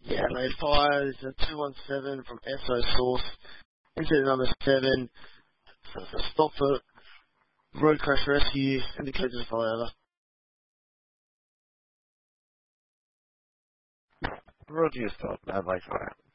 Yeah, mate, fire is a 217 from SO Source. Incident number 7. So it's a stop for road crash rescue. Indicators fire. Road use stop, bad light fire.